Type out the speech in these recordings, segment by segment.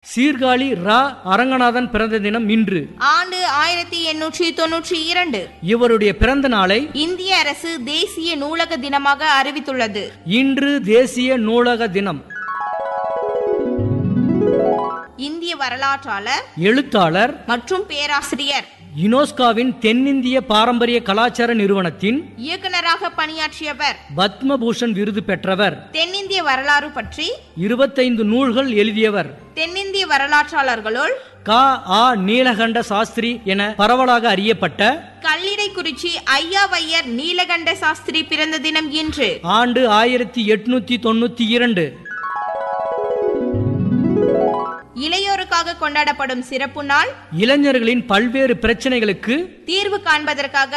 சீர்காழி ரா அரங்கநாதன் பிறந்த தினம் இன்று. ஆண்டு 1892. இவருடைய பிறந்த நாளை இந்திய அரசு தேசிய நூலக தினமாக அறிவித்துள்ளது. இன்று தேசிய நூலக தினம். இந்திய வரலாற்றாளர், எழுத்தாளர் மற்றும் பேராசிரியர், யுனெஸ்கோவின் தென்னிந்திய பாரம்பரிய கலாச்சார நிறுவனத்தின் இயக்குநராக பணியாற்றியவர், பத்மபூஷன் விருது பெற்றவர், தென்னிந்திய வரலாறு பற்றி 25 நூல்கள் எழுதியவர். தென்னிந்திய வரலாற்றாளர்களுள் க.ஆ. நீலகண்ட சாஸ்திரி என பரவலாக அறியப்பட்ட கல்லிடைக்குறிச்சி ஐயாவையர் நீலகண்ட சாஸ்திரி பிறந்த தினம் இன்று. ஆண்டு 1892. இளையோருக்காக கொண்டாடப்படும் சிறப்பு நாள். இளைஞர்களின் பல்வேறு பிரச்சனைகளுக்கு தீர்வு காண்பதற்காக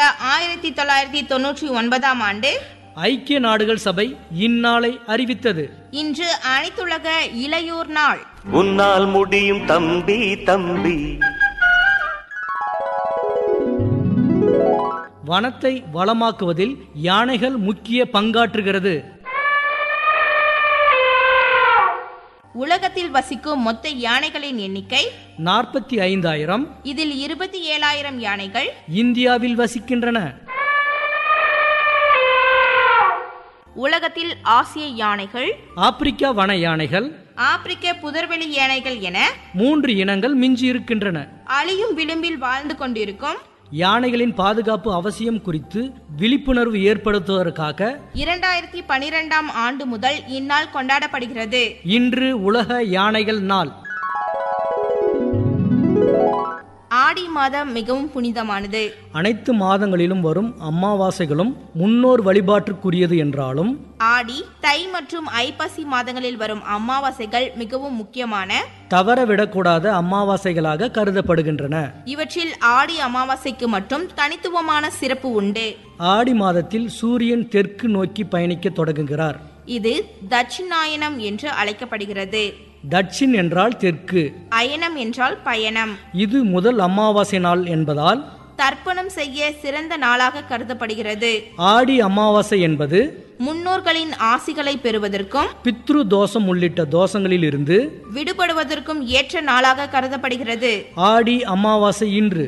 1999 ஆண்டு ஐக்கிய நாடுகள் சபை இந்நாளை அறிவித்தது. இன்று அனைத்துலக இளையோர் நாள். உன்னால் முடியும் தம்பி தம்பி. வனத்தை வளமாக்குவதில் யானைகள் முக்கிய பங்காற்றுகிறது. உலகத்தில் வசிக்கும் மொத்த யானைகளின் எண்ணிக்கை 45,000. இதில் 27,000 யானைகள் இந்தியாவில் வசிக்கின்றன. உலகத்தில் ஆசிய யானைகள், ஆப்பிரிக்கா வன யானைகள், ஆப்பிரிக்க புதர்வெளி யானைகள் என 3 இனங்கள் மிஞ்சி இருக்கின்றன. அழியும் விளிம்பில் வாழ்ந்து கொண்டிருக்கும் யானைகளின் பாதுகாப்பு அவசியம் குறித்து விழிப்புணர்வு ஏற்படுத்துவதற்காக 2012 ஆண்டு முதல் இந்நாள் கொண்டாடப்படுகிறது. இன்று உலக யானைகள் நாள். ஆடி மாதம் மிகவும் புனிதமானது. அனைத்து மாதங்களிலும் வரும் அமாவாசைகளும் முன்னோர் வழிபாட்டுக்குரியது என்றாலும் ஆடி, தை மற்றும் ஐப்பசி மாதங்களில் வரும் அமாவாசைகள் மிகவும் முக்கியமான, தவறவிடக்கூடாத அமாவாசைகளாக கருதப்படுகின்றன. இவற்றில் ஆடி அமாவாசைக்கு மட்டும் தனித்துவமான சிறப்பு உண்டு. ஆடி மாதத்தில் சூரியன் தெற்கு நோக்கி பயணிக்க தொடங்குகிறார். இது தட்சிணாயனம் என்று அழைக்கப்படுகிறது. தட்சின் என்றால் தெற்கு, அயனம் என்றால் பயணம். இது முதல் அமாவாசை நாள் என்பதால் தர்ப்பணம் செய்ய சிறந்த நாளாக கருதப்படுகிறது. ஆடி அமாவாசை என்பது முன்னோர்களின் ஆசிகளை பெறுவதற்கும் பித்ரு தோஷம் உள்ளிட்ட தோஷங்களில் இருந்து விடுபடுவதற்கும் ஏற்ற நாளாக கருதப்படுகிறது. ஆடி அமாவாசை இன்று.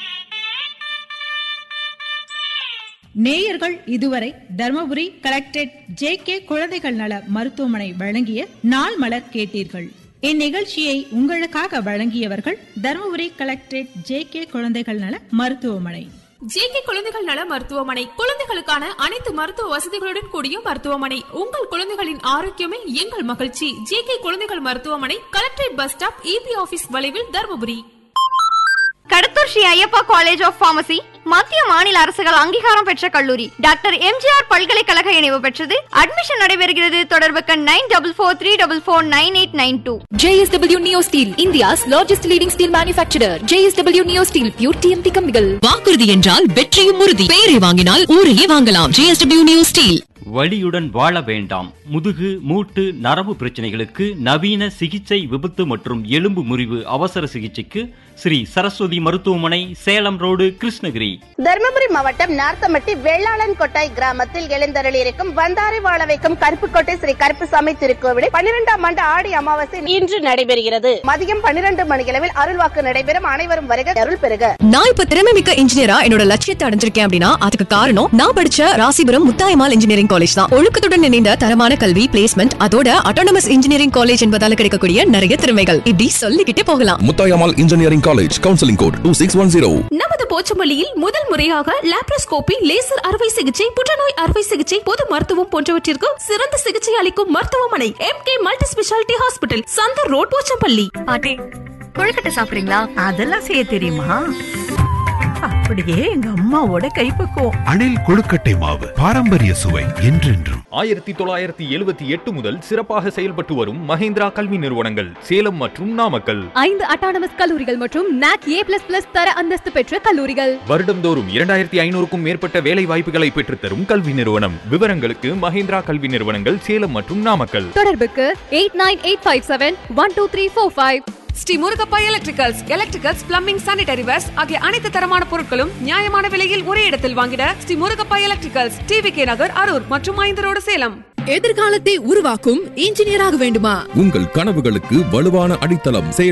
நேயர்கள் இதுவரை தர்மபுரி கலெக்டரேட் ஜே.கே. குழந்தைகள் நல மருத்துவமனை வழங்கிய நாள் மலர் கேட்டீர்கள். இந்நிகழ்ச்சியை உங்களுக்காக வழங்கியவர்கள் தர்மபுரி கலெக்டரேட் ஜே.கே. குழந்தைகள் நல மருத்துவமனை. ஜே.கே. குழந்தைகள் நல மருத்துவமனை குழந்தைகளுக்கான அனைத்து மருத்துவ வசதிகளுடன் கூடிய மருத்துவமனை. உங்கள் குழந்தைகளின் ஆரோக்கியமே எங்கள் மகிழ்ச்சி. ஜே.கே. குழந்தைகள் மருத்துவமனை, collectorate bus stop, EB office வளைவில், Dharmapuri. Kadathur Sri Ayyappa college of pharmacy மத்திய மாநில அரசுகள் அங்கீகாரம் பெற்ற கல்லூரி. டாக்டர் எம்ஜிஆர் பல்கலைக்கழக இணைவு பெற்றது. அட்மிஷன் நடைபெறுகிறது. தொடர்புக்கு 9443449892. JSW Neo Steel, India's largest leading steel manufacturer. JSW Neo Steel, pure TMT கம்பிகள். வாக்குறுதி என்றால் வெற்றியும் உறுதி. பெயரை வாங்கினால் ஊரையே வாங்கலாம். JSW Neo Steel. வலியுடன் வாழ வேண்டாம். முதுகு, மூட்டு, நரம்பு பிரச்சனைகளுக்கு நவீன சிகிச்சை, விபத்து மற்றும் எலும்பு முறிவு அவசர சிகிச்சைக்கு ஸ்ரீ சரஸ்வதி மருத்துவமனை, சேலம் ரோடு, கிருஷ்ணகிரி. தர்மபுரி மாவட்டம் நார்த்தமட்டி வெள்ளாளன் கொட்டாய் கிராமத்தில் எழுந்தருளி இருக்கும் வந்தாரை வாழ வைக்கும் கருப்புக்கோட்டை ஸ்ரீ கருப்புசாமி திருக்கோவிலில் 12ஆம் ஆண்டு ஆடி அமாவாசை இன்று நடைபெறுகிறது. மதியம் 12 மணியளவில் அருள்வாக்கு நடைபெறும். அனைவரும் வருக, அருள் பெறுக. நான் இப்ப திறமை மிக்க இன்ஜினியரா என்னோட லட்சியத்தை அடைஞ்சிருக்கேன் அப்படின்னா அதுக்கு காரணம் நான் படிச்ச ராசிபுரம் முத்தாயம்மாள் இன்ஜினியரிங் காலேஜ் தான். ஒழுக்கத்துடன் இணைந்த தரமான கல்வி, பிளேஸ்மெண்ட், அதோட அட்டானமஸ் இன்ஜினியரிங் காலேஜ் என்பதால கிடைக்கக்கூடிய நிறைய திறமைகள் இப்படி சொல்லிக்கிட்டே போகலாம். Muthayammal engineering college, counselling code 2610. நமது போச்சம்பள்ளியில் முதல் முறையாக லாப்ரோஸ்கோபி, லேசர் அறுவை சிகிச்சை, புற்றுநோய் அறுவை சிகிச்சை, பொது மருத்துவம் போன்றவற்றிற்கு சிறந்த சிகிச்சை அளிக்கும் மருத்துவமனை MK multi speciality hospital, Chandar road, Pochampalli. பாட்டி, கொழுக்கட்டை சாப்பிடுறீங்களா? அதெல்லாம் செய்ய தெரியுமா? அப்படியே எங்க அம்மாவோட கைப்பக்குவம். அணில் கொழுக்கட்டை மாவு, பாரம்பரிய சுவை என்றென்றும். 1978 முதல் சிறப்பாக செயல்பட்டு வரும் மஹேந்திரா கல்வி நிறுவனங்கள் சேலம் மற்றும் நாமக்கல். 5 அட்டானமஸ் கல்லூரிகள் மற்றும் NAC A++ தர அந்தஸ்து பெற்ற கல்லூரிகள். வருடம்தோறும் 2500க்கும் மேற்பட்ட வேலை வாய்ப்புகளை பெற்றுத்தரும் கல்வி நிறுவனம். விவரங்களுக்கு மஹேந்திரா கல்வி நிறுவனங்கள், சேலம் மற்றும் நாமக்கல். தொடர்புக்கு 8985712345. Sri Murugappa electricals, plumbing, sanitary verse ஆகிய அனைத்து தரமான பொருட்களும் நியாயமான விலையில் ஒரே இடத்தில் வாங்கிட ஸ்ரீ முருகப்பா எலக்ட்ரிகல்ஸ், TVK நகர், அரூர் மற்றும் 5 ரோடு, சேலம். எதிர்காலத்தை உருவாக்கும் இன்ஜினியராக வேண்டுமா? உங்கள் கனவுகளுக்கு வலுவான அடித்தளம்